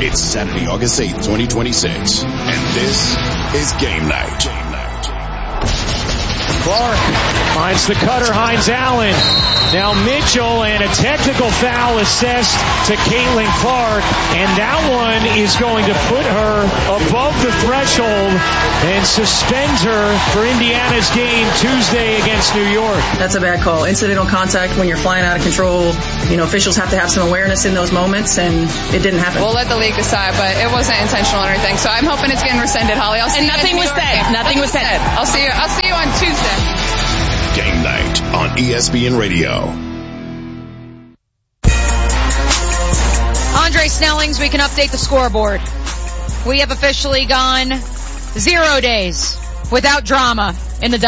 It's Saturday, August 8th, 2026, and this is Game Night. Clark finds the cutter, Hines Allen. Now Mitchell, and a technical foul assessed to Caitlin Clark, and that one is going to put her above the threshold and suspend her for Indiana's game Tuesday against New York. That's a bad call. Incidental contact when you're flying out of control. You know, officials have to have some awareness in those moments, and it didn't happen. We'll let the league decide, but it wasn't intentional or anything, so I'm hoping it's getting rescinded, Holly. And nothing was said. Nothing was said. I'll see you on Tuesday. Game Night on ESPN Radio. Andre Snellings, we can update the scoreboard. We have officially gone 0 days without drama in the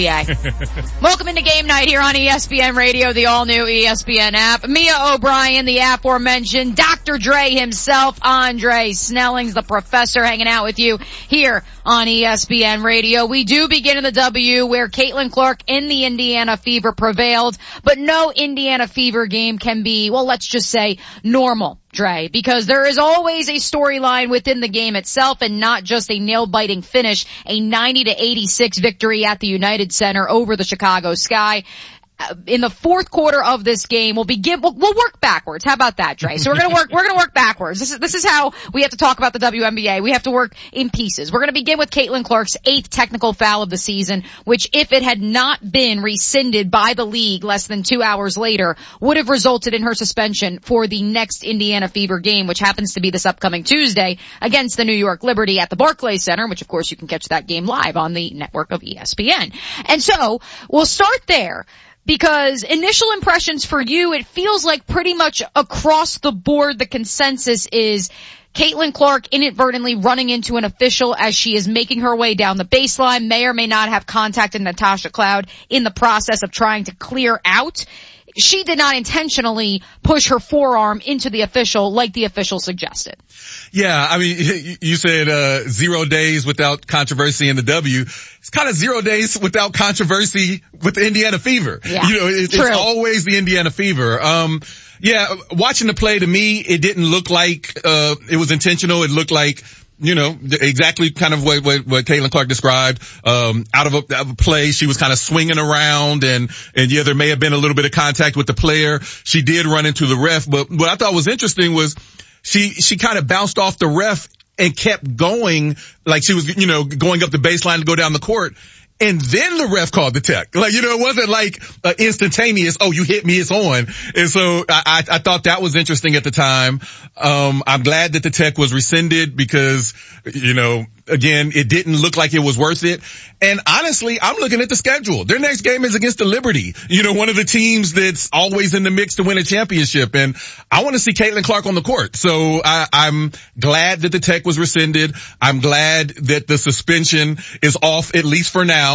WNBA. Welcome into Game Night here on ESPN Radio, the all-new ESPN app. Mia O'Brien, the aforementioned Dr. Dre himself, Andre Snellings, the professor, hanging out with you here on ESPN Radio. We do begin in the W, where Caitlin Clark in the Indiana Fever prevailed, but no Indiana Fever game can be, well, let's just say normal, Dre, because there is always a storyline within the game itself and not just a nail-biting finish, a 90-86 victory at the United Center over the Chicago Sky. In the fourth quarter of this game, we'll work backwards. How about that, Dre? So we're gonna work backwards. This is how we have to talk about the WNBA. We have to work in pieces. We're gonna begin with Caitlin Clark's 8th technical foul of the season, which, if it had not been rescinded by the league less than 2 hours later, would have resulted in her suspension for the next Indiana Fever game, which happens to be this upcoming Tuesday against the New York Liberty at the Barclays Center, which of course you can catch that game live on the network of ESPN. And so we'll start there. Because initial impressions for you, it feels like pretty much across the board the consensus is Caitlin Clark inadvertently running into an official as she is making her way down the baseline, may or may not have contacted Natasha Cloud in the process of trying to clear out. She did not intentionally push her forearm into the official like the official suggested. Yeah, I mean, you said 0 days without controversy in the W. It's kind of 0 days without controversy with the Indiana Fever. Yeah, you know, it's always the Indiana Fever. Yeah, watching the play, to me, it didn't look like it was intentional. It looked like, you know, exactly kind of what Caitlin Clark described. Out of a play, she was kind of swinging around, and yeah, there may have been a little bit of contact with the player. She did run into the ref, but what I thought was interesting was she kind of bounced off the ref and kept going, like she was, you know, going up the baseline to go down the court. And then the ref called the tech. Like, you know, it wasn't like instantaneous, oh, you hit me, it's on. And so I thought that was interesting at the time. I'm glad that the tech was rescinded because, you know, again, it didn't look like it was worth it. And honestly, I'm looking at the schedule. Their next game is against the Liberty, you know, one of the teams that's always in the mix to win a championship. And I want to see Caitlin Clark on the court. So I'm glad that the tech was rescinded. I'm glad that the suspension is off, at least for now.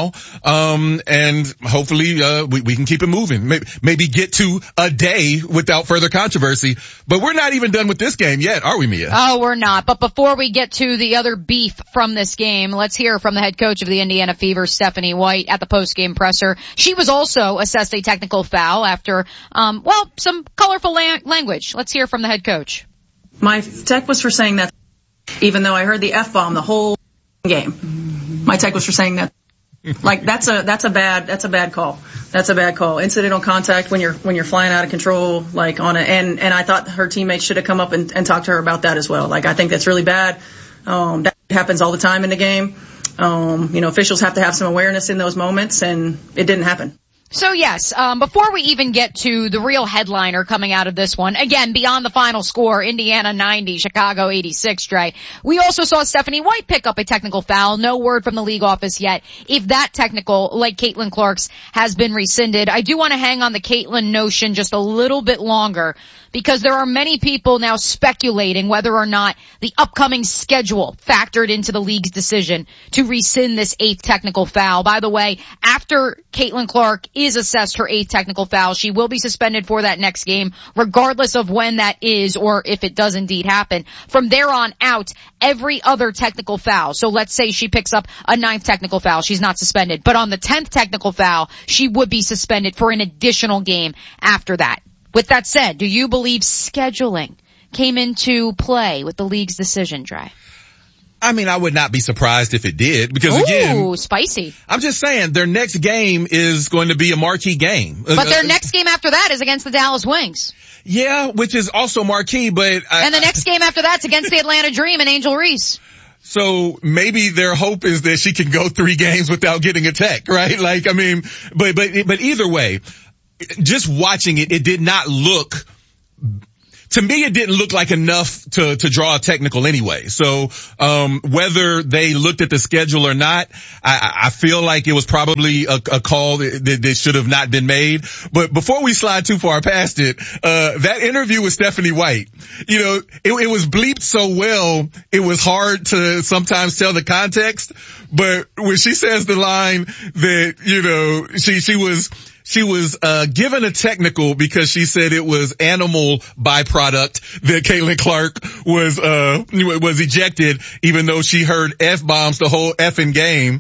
And hopefully, we can keep it moving. Maybe get to a day without further controversy. But we're not even done with this game yet, are we, Mia? Oh, we're not. But before we get to the other beef from this game, let's hear from the head coach of the Indiana Fever, Stephanie White, at the post-game presser. She was also assessed a technical foul after, some colorful language. Let's hear from the head coach. My tech was for saying that, even though I heard the F-bomb the whole game. My tech was for saying that. Like, that's a bad call. That's a bad call. Incidental contact when you're flying out of control, like on and I thought her teammates should have come up and talked to her about that as well. Like, I think that's really bad. That happens all the time in the game. You know, officials have to have some awareness in those moments, and it didn't happen. So yes, before we even get to the real headliner coming out of this one, again, beyond the final score, Indiana 90, Chicago 86, Dre, we also saw Stephanie White pick up a technical foul. No word from the league office yet if that technical, like Caitlin Clark's, has been rescinded. I do want to hang on the Caitlin notion just a little bit longer, because there are many people now speculating whether or not the upcoming schedule factored into the league's decision to rescind this 8th technical foul. By the way, after Caitlin Clark is assessed her 8th technical foul, she will be suspended for that next game, regardless of when that is or if it does indeed happen. From there on out, every other technical foul, so let's say she picks up a 9th technical foul, she's not suspended. But on the 10th technical foul, she would be suspended for an additional game after that. With that said, do you believe scheduling came into play with the league's decision, Dre? I mean, I would not be surprised if it did, because again, spicy. I'm just saying their next game is going to be a marquee game. But their next game after that is against the Dallas Wings. Yeah, which is also marquee, but and the next game after that's against the Atlanta Dream and Angel Reese. So maybe their hope is that she can go 3 games without getting a tech, right? Like, I mean, but either way, just watching it, it did not look, to me, it didn't look like enough to draw a technical anyway. So, whether they looked at the schedule or not, I feel like it was probably a call that should have not been made. But before we slide too far past it, that interview with Stephanie White, you know, it was bleeped so well, it was hard to sometimes tell the context. But when she says the line that, you know, she was given a technical because she said it was animal byproduct that Caitlin Clark was ejected, even though she heard F-bombs the whole effing game.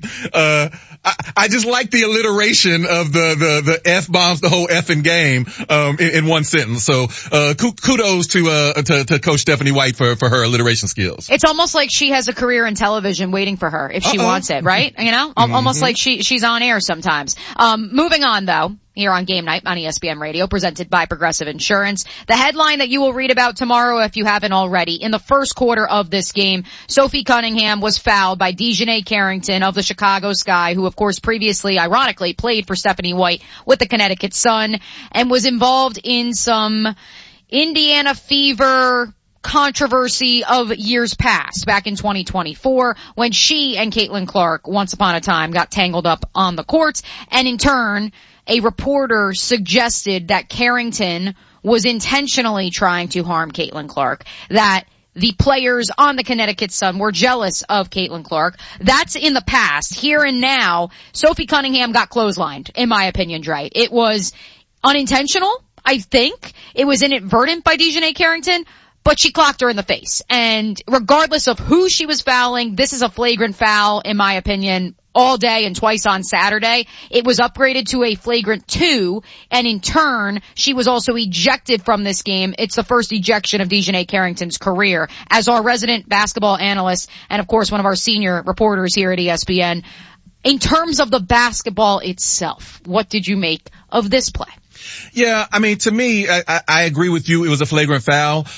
I just like the alliteration of the F-bombs the whole effing game, in one sentence. So, kudos to Coach Stephanie White for her alliteration skills. It's almost like she has a career in television waiting for her if she wants it, right? You know? Almost like she's on air sometimes. Moving on though. Here on Game Night on ESPN Radio, presented by Progressive Insurance. The headline that you will read about tomorrow, if you haven't already, in the first quarter of this game, Sophie Cunningham was fouled by DiJonai Carrington of the Chicago Sky, who of course previously, ironically, played for Stephanie White with the Connecticut Sun and was involved in some Indiana Fever controversy of years past, back in 2024, when she and Caitlin Clark, once upon a time, got tangled up on the court, and in turn, a reporter suggested that Carrington was intentionally trying to harm Caitlin Clark, that the players on the Connecticut Sun were jealous of Caitlin Clark. That's in the past. Here and now, Sophie Cunningham got clotheslined, in my opinion, Dre. It was unintentional, I think. It was inadvertent by DiJonai Carrington, but she clocked her in the face. And regardless of who she was fouling, this is a flagrant foul, in my opinion, all day and twice on Saturday. It was upgraded to a flagrant 2, and in turn, she was also ejected from this game. It's the first ejection of DiJonai Carrington's career. As our resident basketball analyst, and of course one of our senior reporters here at ESPN, in terms of the basketball itself, what did you make of this play? Yeah, I mean, to me, I agree with you. It was a flagrant foul.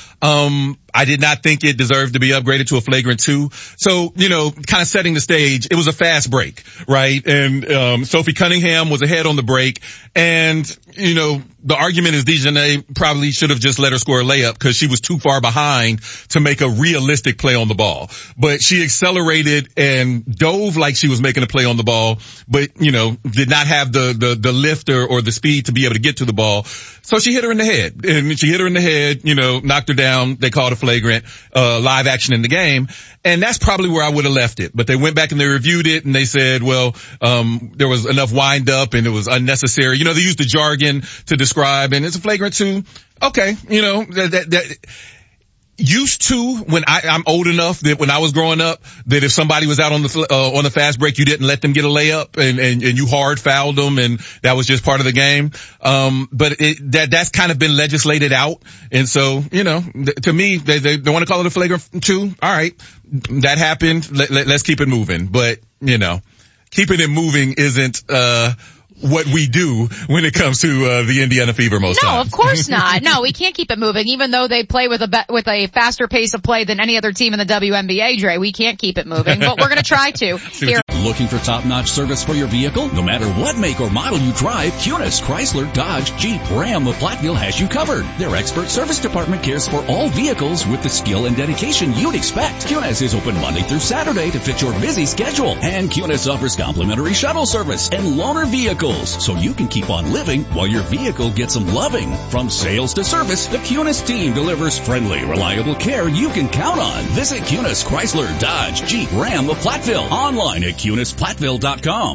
I did not think it deserved to be upgraded to a flagrant 2. So, you know, kind of setting the stage, it was a fast break, right? And, Sophie Cunningham was ahead on the break. And, you know, the argument is DiJonai probably should have just let her score a layup because she was too far behind to make a realistic play on the ball. But she accelerated and dove like she was making a play on the ball, but, you know, did not have the lift or the speed to be able to get to the ball. So she hit her in the head, and she hit her in the head, you know, knocked her down. They called a flagrant, live action in the game. And that's probably where I would have left it. But they went back and they reviewed it and they said, well, there was enough wind up and it was unnecessary. You know, they used the jargon to describe, and it's a flagrant 2. Okay. You know, that used to, when I'm old enough that when I was growing up, that if somebody was out on the fast break, you didn't let them get a layup and you hard fouled them, and that was just part of the game. But that's kind of been legislated out. And so, you know, to me, they want to call it a flagrant 2. All right. That happened. Let's keep it moving. But, you know, keeping it moving isn't, what we do when it comes to the Indiana Fever most times. No, of course not. No, we can't keep it moving, even though they play with a faster pace of play than any other team in the WNBA, Dre. We can't keep it moving, but we're going to try to. Here. Looking for top-notch service for your vehicle? No matter what make or model you drive, Kunis, Chrysler, Dodge, Jeep, Ram, of Platteville has you covered. Their expert service department cares for all vehicles with the skill and dedication you'd expect. Kunis is open Monday through Saturday to fit your busy schedule. And Kunis offers complimentary shuttle service and loaner vehicles, so you can keep on living while your vehicle gets some loving. From sales to service, the Kunis team delivers friendly, reliable care you can count on. Visit Kunis, Chrysler, Dodge, Jeep, Ram of Platteville online at KunisPlattville.com.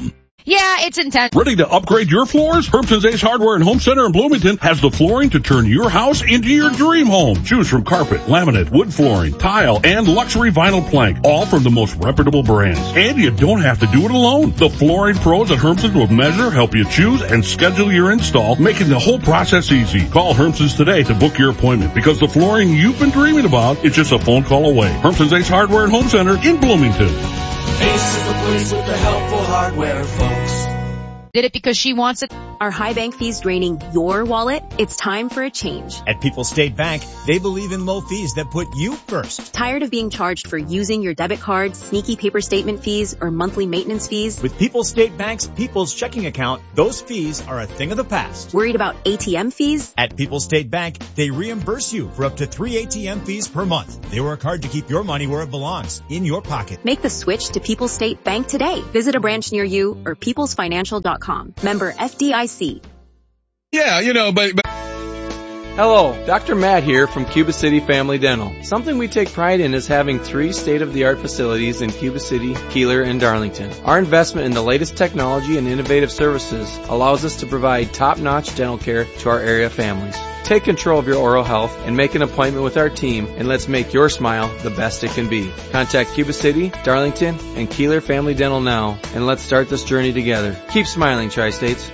Yeah, it's intense. Ready to upgrade your floors? Herbson's Ace Hardware and Home Center in Bloomington has the flooring to turn your house into your dream home. Choose from carpet, laminate, wood flooring, tile, and luxury vinyl plank, all from the most reputable brands. And you don't have to do it alone. The flooring pros at Herbson's will measure, help you choose, and schedule your install, making the whole process easy. Call Herbson's today to book your appointment, because the flooring you've been dreaming about is just a phone call away. Herbson's Ace Hardware and Home Center in Bloomington. Ace is the place with the helpful hardware, folks. Did it because she wants it. Are high bank fees draining your wallet? It's time for a change. At People's State Bank, they believe in low fees that put you first. Tired of being charged for using your debit card, sneaky paper statement fees, or monthly maintenance fees? With People's State Bank's People's Checking Account, those fees are a thing of the past. Worried about ATM fees? At People's State Bank, they reimburse you for up to 3 ATM fees per month. They work hard to keep your money where it belongs, in your pocket. Make the switch to People's State Bank today. Visit a branch near you or peoplesfinancial.com. Member FDIC. Yeah, but Hello, Dr. Matt here from Cuba City Family Dental. Something we take pride in is having 3 state-of-the-art facilities in Cuba City, Keeler, and Darlington. Our investment in the latest technology and innovative services allows us to provide top-notch dental care to our area families. Take control of your oral health and make an appointment with our team, and let's make your smile the best it can be. Contact Cuba City, Darlington, and Keeler Family Dental now, and let's start this journey together. Keep smiling, Tri-States.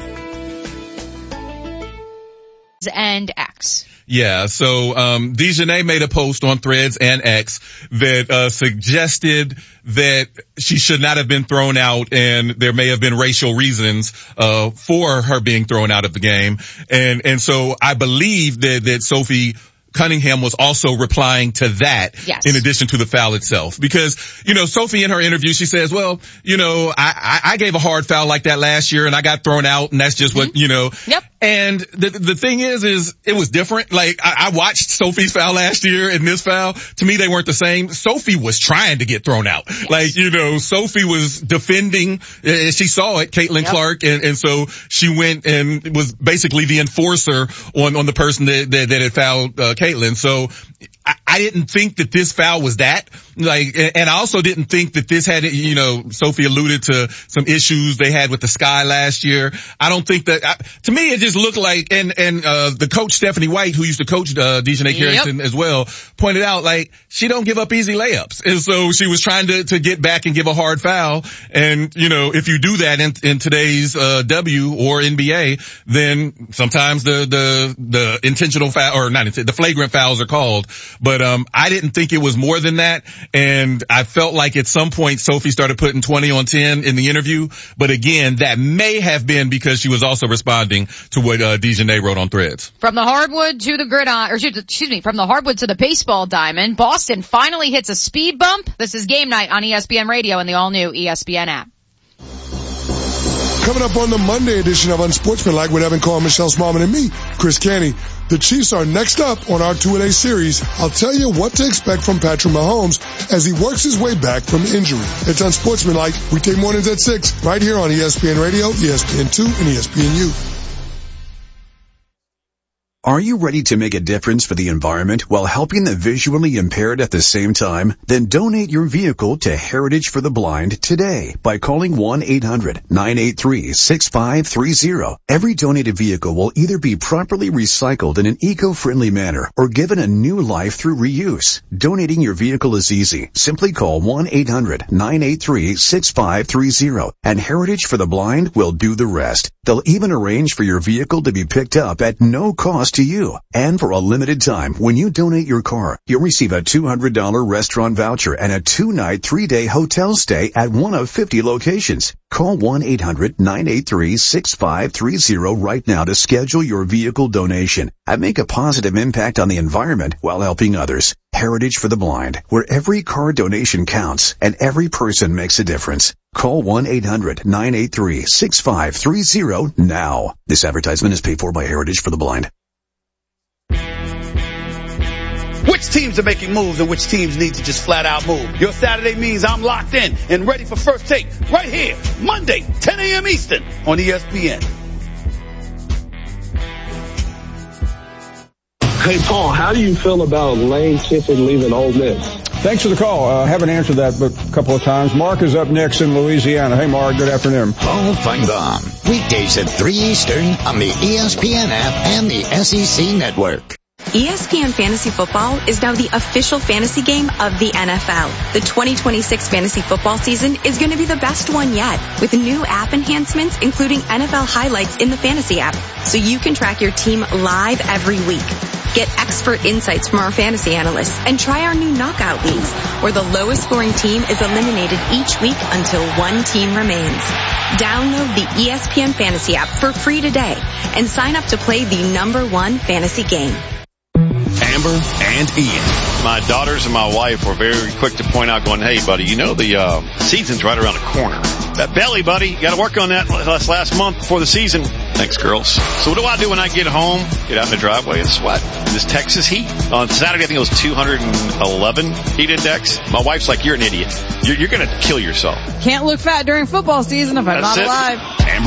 And X. Yeah, so Dejanay made a post on Threads and X that suggested that she should not have been thrown out, and there may have been racial reasons for her being thrown out of the game. And so I believe that Sophie Cunningham was also replying to that, yes, in addition to the foul itself. Because, Sophie in her interview, she says, well, I gave a hard foul like that last year and I got thrown out, and that's just what, Yep. And the thing is it was different. Like, I watched Sophie's foul last year and this foul. To me, they weren't the same. Sophie was trying to get thrown out. Yes. Like, Sophie was defending, she saw it, Caitlin Clark, and so she went and was basically the enforcer on the person that had fouled, Caitlin. So I didn't think that this foul was that. Like, and I also didn't think that this had, Sophie alluded to some issues they had with the sky last year. I don't think that, to me, it just looked like, and the coach Stephanie White, who used to coach, Dejanay Carrington as well, pointed out, like, she don't give up easy layups. And so she was trying to get back and give a hard foul. And, if you do that in today's, W or NBA, then sometimes the intentional foul, or not, the flagrant fouls are called. But, I didn't think it was more than that. And I felt like at some point Sophie started putting 20 on 10 in the interview. But again, that may have been because she was also responding to what Dejanay wrote on Threads. From the hardwood to the gridiron, from the hardwood to the baseball diamond, Boston finally hits a speed bump. This is Game Night on ESPN Radio and the all-new ESPN app. Coming up on the Monday edition of Unsportsmanlike with Evan Carr, Michelle Smallman, and me, Chris Canty. The Chiefs are next up on our 2-a-day series. I'll tell you what to expect from Patrick Mahomes as he works his way back from injury. It's Unsportsmanlike, weekday mornings at 6, right here on ESPN Radio, ESPN2, and ESPNU. Are you ready to make a difference for the environment while helping the visually impaired at the same time? Then donate your vehicle to Heritage for the Blind today by calling 1-800-983-6530. Every donated vehicle will either be properly recycled in an eco-friendly manner or given a new life through reuse. Donating your vehicle is easy. Simply call 1-800-983-6530 and Heritage for the Blind will do the rest. They'll even arrange for your vehicle to be picked up at no cost to you. And for a limited time, when you donate your car, you'll receive a $200 restaurant voucher and a 2-night, 3-day hotel stay at one of 50 locations. Call 1-800-983-6530 right now to schedule your vehicle donation and make a positive impact on the environment while helping others. Heritage for the Blind, where every car donation counts and every person makes a difference. Call 1-800-983-6530 now. This advertisement is paid for by Heritage for the Blind. Which teams are making moves and which teams need to just flat out move? Your Saturday means I'm locked in and ready for First Take right here, Monday, 10 a.m. Eastern on ESPN. Hey, Paul, how do you feel about Lane Kiffin leaving Ole Miss? Thanks for the call. I haven't answered that but a couple of times. Mark is up next in Louisiana. Hey, Mark, good afternoon. Paul Feinbaum, weekdays at 3 Eastern on the ESPN app and the SEC Network. ESPN Fantasy Football is now the official fantasy game of the NFL. The 2026 fantasy football season is going to be the best one yet, with new app enhancements including NFL highlights in the fantasy app, so you can track your team live every week. Get expert insights from our fantasy analysts and try our new knockout leagues, where the lowest scoring team is eliminated each week until one team remains. Download the ESPN Fantasy app for free today and sign up to play the #1 fantasy game. Amber and Ian. My daughters and my wife were very quick to point out, going, hey, buddy, you know the season's right around the corner. That belly, buddy, you got to work on that last month before the season. Thanks, girls. So what do when I get home? Get out in the driveway and sweat in this Texas heat. On Saturday, I think it was 211 heat index. My wife's like, you're an idiot. You're going to kill yourself. Can't look fat during football season if I'm not alive. Amber